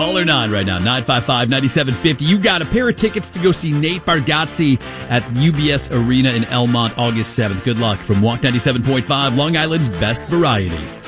Caller 9 right now, 955-9750. You got a pair of tickets to go see Nate Bargatze at UBS Arena in Elmont August 7th. Good luck from Walk 97.5, Long Island's best variety.